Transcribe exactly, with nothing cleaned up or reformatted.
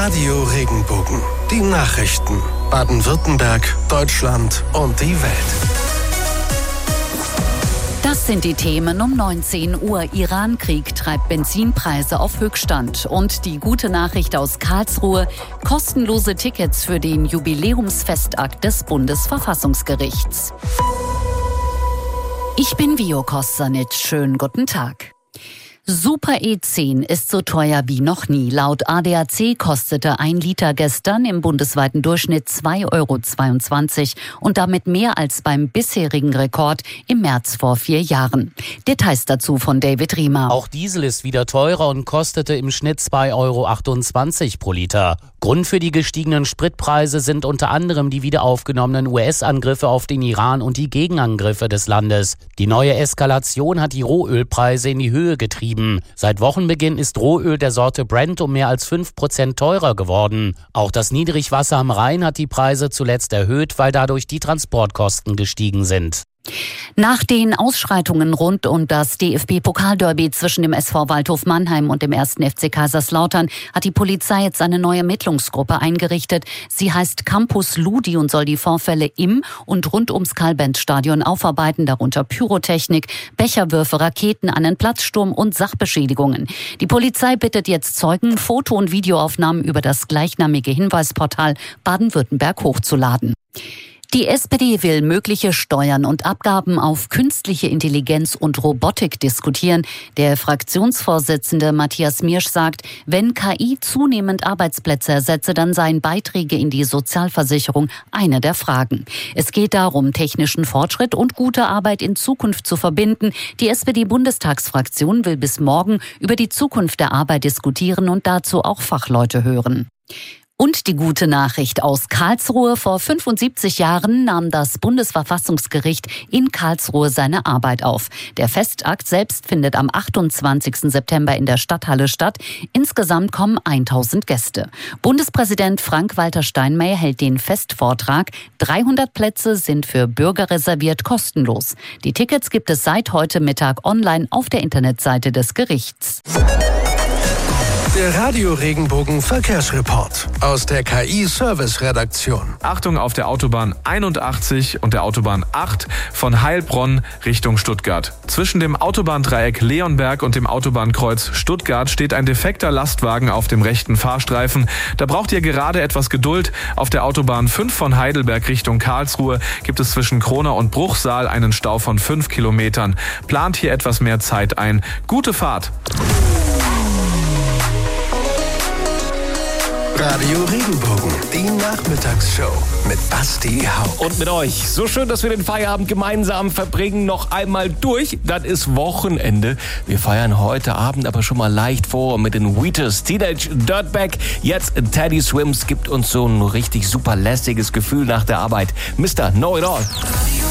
Radio Regenbogen. Die Nachrichten. Baden-Württemberg, Deutschland und die Welt. Das sind die Themen um neunzehn Uhr. Iran-Krieg treibt Benzinpreise auf Höchststand. Und die gute Nachricht aus Karlsruhe: kostenlose Tickets für den Jubiläumsfestakt des Bundesverfassungsgerichts. Ich bin Vio Kostanic. Schönen guten Tag. Super E zehn ist so teuer wie noch nie. Laut A D A C kostete ein Liter gestern im bundesweiten Durchschnitt zwei Euro zweiundzwanzig und damit mehr als beim bisherigen Rekord im März vor vier Jahren. Details dazu von David Riemer. Auch Diesel ist wieder teurer und kostete im Schnitt zwei Euro achtundzwanzig pro Liter. Grund für die gestiegenen Spritpreise sind unter anderem die wieder aufgenommenen U S-Angriffe auf den Iran und die Gegenangriffe des Landes. Die neue Eskalation hat die Rohölpreise in die Höhe getrieben. Seit Wochenbeginn ist Rohöl der Sorte Brent um mehr als fünf Prozent teurer geworden. Auch das Niedrigwasser am Rhein hat die Preise zuletzt erhöht, weil dadurch die Transportkosten gestiegen sind. Nach den Ausschreitungen rund um das D F B-Pokalderby zwischen dem S V Waldhof Mannheim und dem ersten F C Kaiserslautern hat die Polizei jetzt eine neue Ermittlungsgruppe eingerichtet. Sie heißt Campus Ludi und soll die Vorfälle im und rund ums Carl-Benz-Stadion aufarbeiten, darunter Pyrotechnik, Becherwürfe, Raketen, einen Platzsturm und Sachbeschädigungen. Die Polizei bittet jetzt Zeugen, Foto- und Videoaufnahmen über das gleichnamige Hinweisportal Baden-Württemberg hochzuladen. Die S P D will mögliche Steuern und Abgaben auf künstliche Intelligenz und Robotik diskutieren. Der Fraktionsvorsitzende Matthias Miersch sagt, wenn K I zunehmend Arbeitsplätze ersetze, dann seien Beiträge in die Sozialversicherung eine der Fragen. Es geht darum, technischen Fortschritt und gute Arbeit in Zukunft zu verbinden. Die S P D-Bundestagsfraktion will bis morgen über die Zukunft der Arbeit diskutieren und dazu auch Fachleute hören. Und die gute Nachricht aus Karlsruhe: Vor fünfundsiebzig Jahren nahm das Bundesverfassungsgericht in Karlsruhe seine Arbeit auf. Der Festakt selbst findet am achtundzwanzigsten September in der Stadthalle statt. Insgesamt kommen tausend Gäste. Bundespräsident Frank-Walter Steinmeier hält den Festvortrag. dreihundert Plätze sind für Bürger reserviert, kostenlos. Die Tickets gibt es seit heute Mittag online auf der Internetseite des Gerichts. Der Radio Regenbogen Verkehrsreport aus der K I-Service-Redaktion. Achtung auf der Autobahn einundachtzig und der Autobahn acht von Heilbronn Richtung Stuttgart. Zwischen dem Autobahndreieck Leonberg und dem Autobahnkreuz Stuttgart steht ein defekter Lastwagen auf dem rechten Fahrstreifen. Da braucht ihr gerade etwas Geduld. Auf der Autobahn fünf von Heidelberg Richtung Karlsruhe gibt es zwischen Kronau und Bruchsal einen Stau von fünf Kilometern. Plant hier etwas mehr Zeit ein. Gute Fahrt! Radio Regenbogen, die Nachmittagsshow mit Basti Hauck. Und mit euch. So schön, dass wir den Feierabend gemeinsam verbringen. Noch einmal durch. Das ist Wochenende. Wir feiern heute Abend aber schon mal leicht vor mit den Wheatus Teenage Dirtbag. Jetzt Teddy Swims gibt uns so ein richtig super lässiges Gefühl nach der Arbeit. Mister Know It All.